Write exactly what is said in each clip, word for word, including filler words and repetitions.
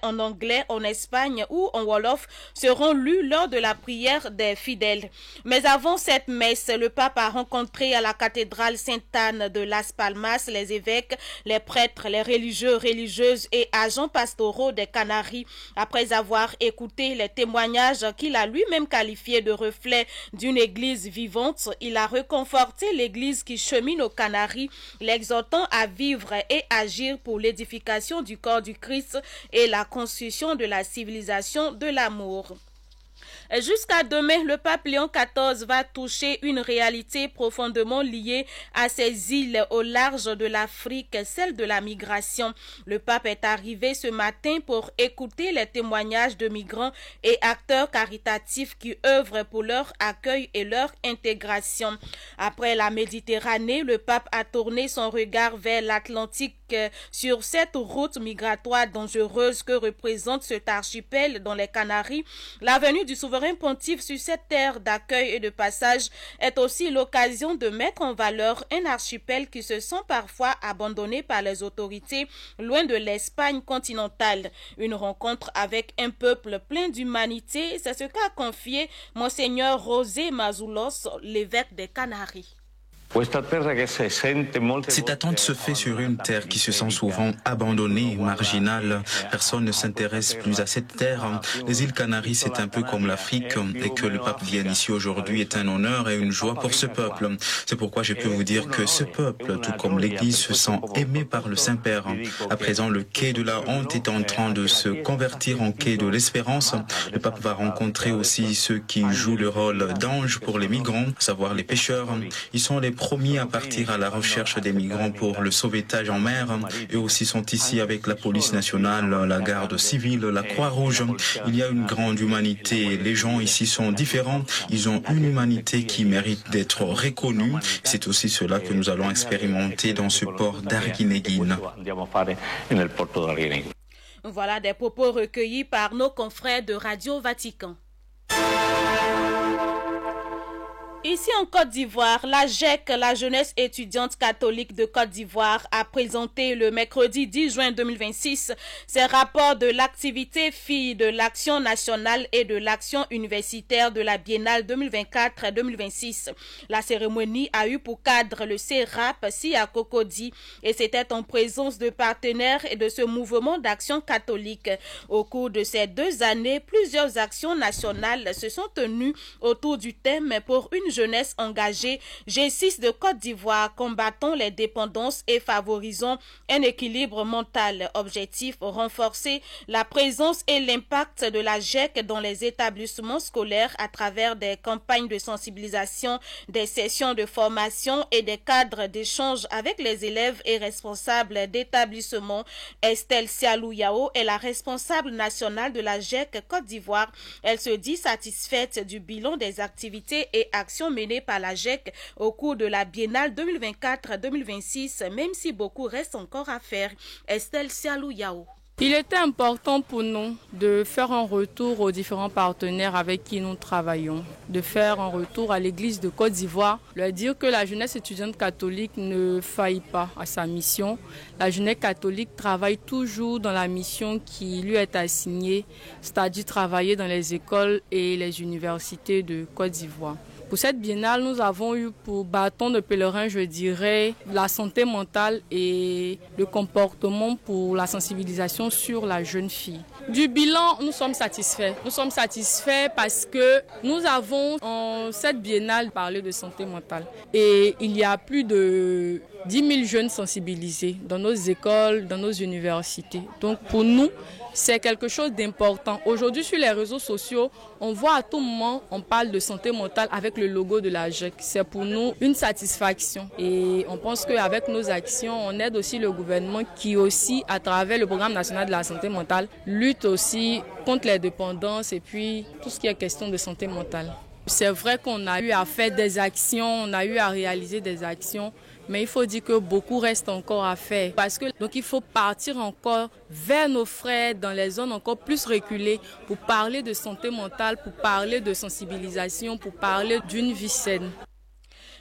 en anglais, en Espagne ou en wolof seront lus lors de la prière des fidèles. Mais avant cette messe, le pape a rencontré à la cathédrale Sainte-Anne de Las Palmas les évêques, les prêtres, les religieux, religieuses et agents pastoraux des Canaries après avoir écouté les témoignages qu'il a lui-même qualifiés de reflets d'une église vivante. Il a réconforté l'église qui chemine aux Canaries, l'exhortant à vivre et agir pour l'édification du corps du Christ et la construction de la civilisation de l'amour. Jusqu'à demain, le pape Léon quatorze va toucher une réalité profondément liée à ces îles au large de l'Afrique, celle de la migration. Le pape est arrivé ce matin pour écouter les témoignages de migrants et acteurs caritatifs qui œuvrent pour leur accueil et leur intégration. Après la Méditerranée, le pape a tourné son regard vers l'Atlantique sur cette route migratoire dangereuse que représente cet archipel dans les Canaries. La venue du souverain pontife sur cette terre d'accueil et de passage est aussi l'occasion de mettre en valeur un archipel qui se sent parfois abandonné par les autorités loin de l'Espagne continentale. Une rencontre avec un peuple plein d'humanité, c'est ce qu'a confié Monseigneur José Mazoulos, l'évêque des Canaries. Cette attente se fait sur une terre qui se sent souvent abandonnée, marginale. Personne ne s'intéresse plus à cette terre. Les îles Canaries, c'est un peu comme l'Afrique, et que le pape vienne ici aujourd'hui est un honneur et une joie pour ce peuple. C'est pourquoi je peux vous dire que ce peuple, tout comme l'Église, se sent aimé par le Saint-Père. À présent, le quai de la honte est en train de se convertir en quai de l'espérance. Le pape va rencontrer aussi ceux qui jouent le rôle d'ange pour les migrants, à savoir les pêcheurs. Ils sont les promis à partir à la recherche des migrants pour le sauvetage en mer. Eux aussi sont ici avec la police nationale, la garde civile, la Croix-Rouge. Il y a une grande humanité. Les gens ici sont différents. Ils ont une humanité qui mérite d'être reconnue. C'est aussi cela que nous allons expérimenter dans ce port d'Arguinéguine. Voilà des propos recueillis par nos confrères de Radio Vatican. Ici en Côte d'Ivoire, la J E C, la jeunesse étudiante catholique de Côte d'Ivoire, a présenté le mercredi dix juin deux mille vingt-six ses rapports de l'activité filles de l'Action nationale et de l'Action universitaire de la Biennale deux mille vingt-quatre deux mille vingt-six. La cérémonie a eu pour cadre le C R A P, Sia Cocody, et c'était en présence de partenaires et de ce mouvement d'action catholique. Au cours de ces deux années, plusieurs actions nationales se sont tenues autour du thème pour une jeunesse engagée, G six de Côte d'Ivoire, combattons les dépendances et favorisons un équilibre mental. Objectif, renforcer la présence et l'impact de la J E C dans les établissements scolaires à travers des campagnes de sensibilisation, des sessions de formation et des cadres d'échange avec les élèves et responsables d'établissements. Estelle Sialou Yao est la responsable nationale de la J E C Côte d'Ivoire. Elle se dit satisfaite du bilan des activités et actions menées par la J E C au cours de la Biennale deux mille vingt-quatre deux mille vingt-six, même si beaucoup reste encore à faire. Estelle Sialou Yao. Il était important pour nous de faire un retour aux différents partenaires avec qui nous travaillons, de faire un retour à l'Église de Côte d'Ivoire, leur dire que la jeunesse étudiante catholique ne faillit pas à sa mission. La jeunesse catholique travaille toujours dans la mission qui lui est assignée, c'est-à-dire travailler dans les écoles et les universités de Côte d'Ivoire. Pour cette biennale, nous avons eu pour bâton de pèlerin, je dirais, la santé mentale et le comportement pour la sensibilisation sur la jeune fille. Du bilan, nous sommes satisfaits. Nous sommes satisfaits parce que nous avons en cette biennale parlé de santé mentale. Et il y a plus de dix mille jeunes sensibilisés dans nos écoles, dans nos universités. Donc pour nous, c'est quelque chose d'important. Aujourd'hui, sur les réseaux sociaux, on voit à tout moment, on parle de santé mentale avec le logo de la J E C. C'est pour nous une satisfaction. Et on pense qu'avec nos actions, on aide aussi le gouvernement qui aussi, à travers le programme national de la santé mentale, lutte aussi contre les dépendances et puis tout ce qui est question de santé mentale. C'est vrai qu'on a eu à faire des actions, on a eu à réaliser des actions, mais il faut dire que beaucoup reste encore à faire. Parce que donc il faut partir encore vers nos frères dans les zones encore plus reculées pour parler de santé mentale, pour parler de sensibilisation, pour parler d'une vie saine.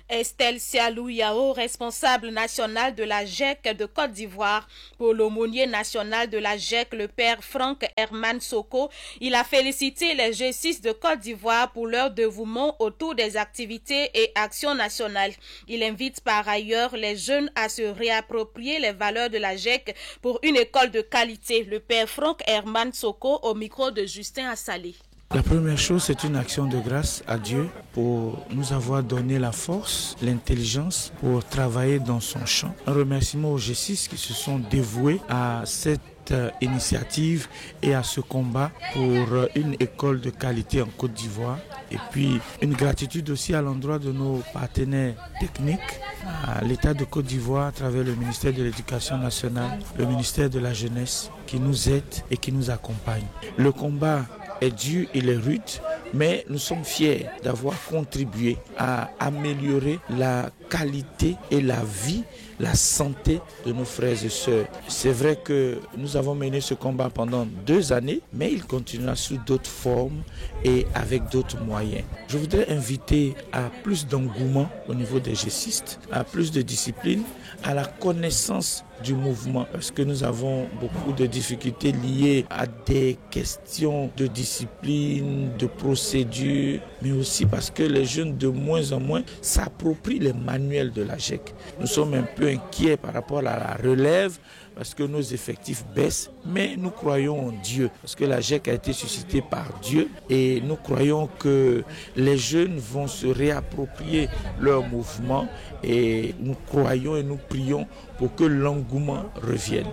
Estelle Sialou Yao, responsable nationale de la G E C de Côte d'Ivoire. Pour l'aumônier national de la G E C, le père Franck Herman Soko, il a félicité les G six de Côte d'Ivoire pour leur dévouement autour des activités et actions nationales. Il invite par ailleurs les jeunes à se réapproprier les valeurs de la G E C pour une école de qualité. Le père Franck Herman Soko au micro de Justin Assalé. La première chose, c'est une action de grâce à Dieu pour nous avoir donné la force, l'intelligence pour travailler dans son champ. Un remerciement aux G six qui se sont dévoués à cette initiative et à ce combat pour une école de qualité en Côte d'Ivoire. Et puis une gratitude aussi à l'endroit de nos partenaires techniques, à l'État de Côte d'Ivoire à travers le ministère de l'Éducation nationale, le ministère de la Jeunesse qui nous aide et qui nous accompagne. Le combat est dur, il est rude, mais nous sommes fiers d'avoir contribué à améliorer la qualité et la vie, la santé de nos frères et sœurs. C'est vrai que nous avons mené ce combat pendant deux années, mais il continuera sous d'autres formes et avec d'autres moyens. Je voudrais inviter à plus d'engouement au niveau des G six, à plus de discipline, à la connaissance du mouvement, parce que nous avons beaucoup de difficultés liées à des questions de discipline, de procédure, mais aussi parce que les jeunes de moins en moins s'approprient les manuels de la G E C. Nous sommes un peu inquiets par rapport à la relève, parce que nos effectifs baissent, mais nous croyons en Dieu, parce que la G E C a été suscitée par Dieu, et nous croyons que les jeunes vont se réapproprier leur mouvement, et nous croyons et nous prions pour que l'engouement revienne.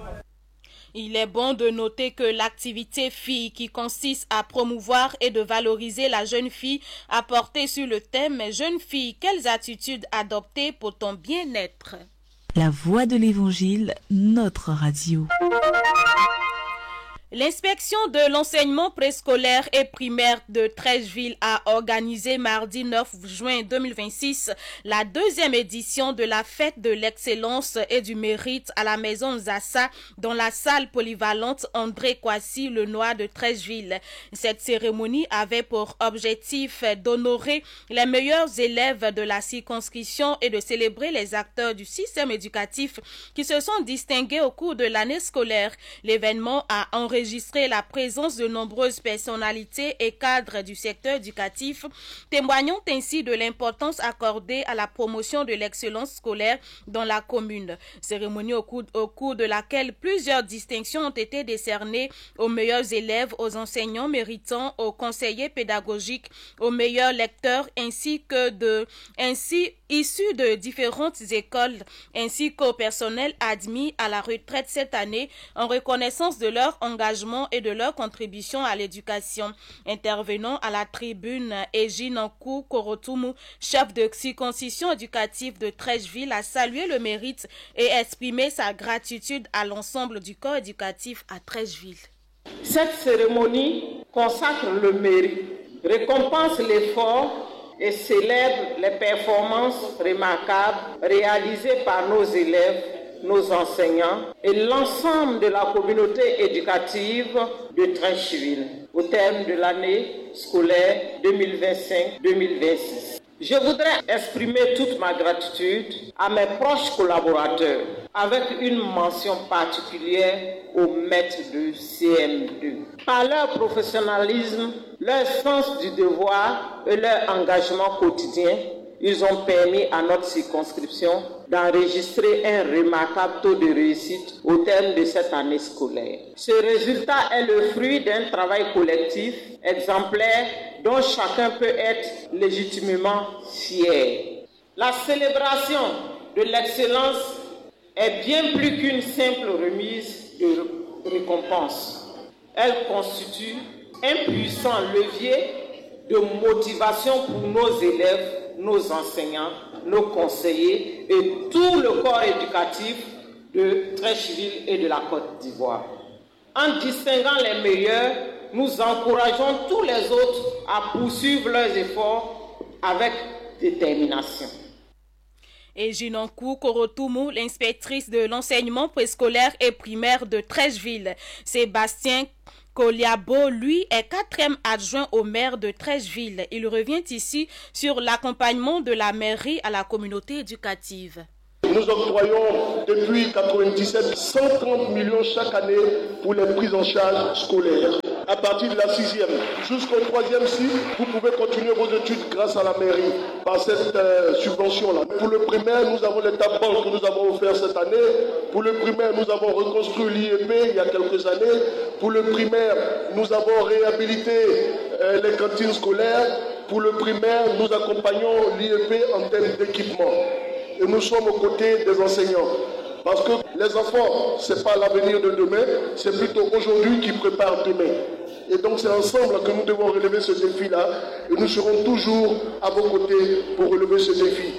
Il est bon de noter que l'activité fille qui consiste à promouvoir et de valoriser la jeune fille a porté sur le thème « Jeune fille, quelles attitudes adopter pour ton bien-être ?» La voix de l'Évangile, notre radio. L'inspection de l'enseignement préscolaire et primaire de Treichville a organisé mardi neuf juin deux mille vingt-six la deuxième édition de la fête de l'excellence et du mérite à la maison Zassa dans la salle polyvalente André Kwasi Lenoir de Treichville. Cette cérémonie avait pour objectif d'honorer les meilleurs élèves de la circonscription et de célébrer les acteurs du système éducatif qui se sont distingués au cours de l'année scolaire. L'événement a enregistré enregistré la présence de nombreuses personnalités et cadres du secteur éducatif, témoignant ainsi de l'importance accordée à la promotion de l'excellence scolaire dans la commune. Cérémonie au cours, au cours de laquelle plusieurs distinctions ont été décernées aux meilleurs élèves, aux enseignants méritants, aux conseillers pédagogiques, aux meilleurs lecteurs ainsi que de ainsi issus de différentes écoles, ainsi qu'au personnel admis à la retraite cette année en reconnaissance de leur engagement et de leur contribution à l'éducation. Intervenant à la tribune, Ejinankou Korotumu, chef de circoncision éducative de Treichville, a salué le mérite et exprimé sa gratitude à l'ensemble du corps éducatif à Treichville. Cette cérémonie consacre le mérite, récompense l'effort et célèbre les performances remarquables réalisées par nos élèves, nos enseignants et l'ensemble de la communauté éducative de Treichville au terme de l'année scolaire deux mille vingt-cinq deux mille vingt-six. Je voudrais exprimer toute ma gratitude à mes proches collaborateurs avec une mention particulière aux maîtres de C M deux. Par leur professionnalisme, leur sens du devoir et leur engagement quotidien, ils ont permis à notre circonscription d'enregistrer un remarquable taux de réussite au terme de cette année scolaire. Ce résultat est le fruit d'un travail collectif exemplaire dont chacun peut être légitimement fier. La célébration de l'excellence est bien plus qu'une simple remise de récompense. Elle constitue un puissant levier de motivation pour nos élèves, nos enseignants, nos conseillers et tout le corps éducatif de Treichville et de la Côte d'Ivoire. En distinguant les meilleurs, nous encourageons tous les autres à poursuivre leurs efforts avec détermination. Et Jinankou Korotumu, l'inspectrice de l'enseignement préscolaire et primaire de Treichville, Sébastien Koliabo, lui, est quatrième adjoint au maire de Trècheville. Il revient ici sur l'accompagnement de la mairie à la communauté éducative. Nous octroyons depuis mille neuf cent quatre-vingt-dix-sept cent trente millions chaque année pour les prises en charge scolaires. À partir de la sixième jusqu'au troisième cycle, vous pouvez continuer vos études grâce à la mairie par cette euh, subvention-là. Pour le primaire, nous avons les tampons que nous avons offerts cette année. Pour le primaire, nous avons reconstruit l'I E P il y a quelques années. Pour le primaire, nous avons réhabilité euh, les cantines scolaires. Pour le primaire, nous accompagnons l'I E P en termes d'équipement. Et nous sommes aux côtés des enseignants. Parce que les enfants, ce n'est pas l'avenir de demain, c'est plutôt aujourd'hui qui prépare demain. Et donc c'est ensemble que nous devons relever ce défi-là. Et nous serons toujours à vos côtés pour relever ce défi.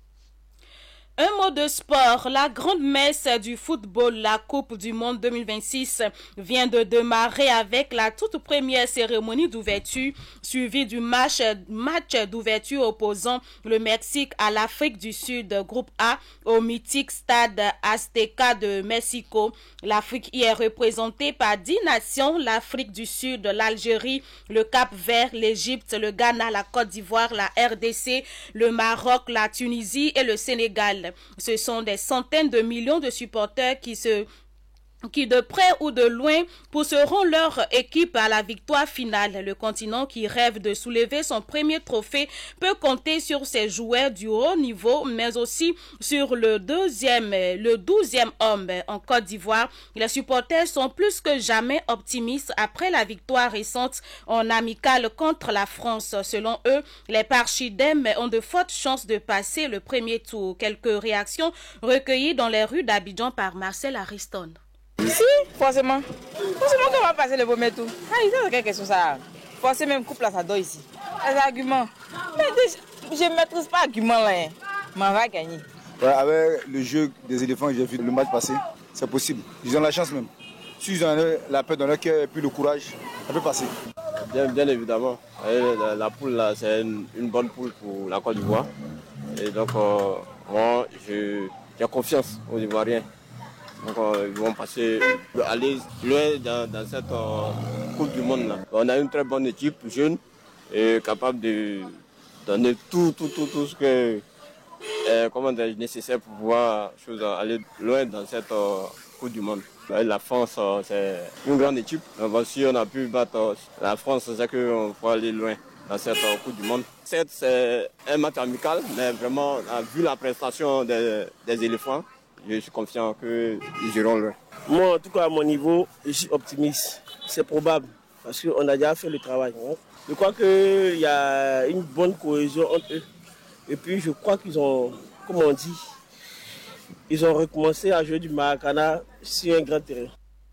Un mot de sport, la grande messe du football, la Coupe du Monde deux mille vingt-six vient de démarrer avec la toute première cérémonie d'ouverture suivie du match, match d'ouverture opposant le Mexique à l'Afrique du Sud, groupe A, au mythique stade Azteca de Mexico. L'Afrique y est représentée par dix nations, l'Afrique du Sud, l'Algérie, le Cap-Vert, l'Égypte, le Ghana, la Côte d'Ivoire, la R D C, le Maroc, la Tunisie et le Sénégal. Ce sont des centaines de millions de supporters qui se qui de près ou de loin pousseront leur équipe à la victoire finale. Le continent qui rêve de soulever son premier trophée peut compter sur ses joueurs du haut niveau, mais aussi sur le deuxième, le douzième homme en Côte d'Ivoire. Les supporters sont plus que jamais optimistes après la victoire récente en amical contre la France. Selon eux, les Parchidem ont de fortes chances de passer le premier tour. Quelques réactions recueillies dans les rues d'Abidjan par Marcel Ariston. Si, forcément. Forcément qu'on va passer le premier tour. Ah, c'est quelque chose ça. Forcément, même couple là, ça doit ici. Les arguments. Mais déjà, je ne maîtrise pas l'argument là. Mais on va gagner. Ouais, avec le jeu des éléphants que j'ai vu le match passé, c'est possible. Ils ont la chance même. S'ils ont la paix dans leur cœur et puis le courage, ça peut passer. Bien, bien évidemment. La, la poule là, c'est une, une bonne poule pour la Côte d'Ivoire. Et donc, euh, moi, j'ai confiance aux Ivoiriens. Donc euh, ils vont passer, aller loin dans, dans cette euh, Coupe du Monde là. On a une très bonne équipe, jeune, et capable de donner tout, tout, tout, tout ce que euh, comment dire, nécessaire pour pouvoir chose, aller loin dans cette euh, Coupe du Monde. La France, euh, c'est une grande équipe. Donc, si on a pu battre euh, la France, c'est qu'on faut aller loin dans cette euh, Coupe du Monde. Certes, c'est un match amical, mais vraiment, vu la prestation des, des éléphants, je suis confiant qu'ils iront loin. Moi, en tout cas, à mon niveau, je suis optimiste. C'est probable, parce qu'on a déjà fait le travail. Je crois qu'il y a une bonne cohésion entre eux. Et puis, je crois qu'ils ont, comme on dit, ils ont recommencé à jouer du Maracana sur un grand terrain.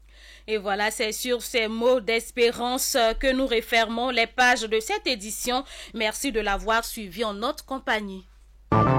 Et voilà, c'est sur ces mots d'espérance que nous refermons les pages de cette édition. Merci de l'avoir suivi en notre compagnie.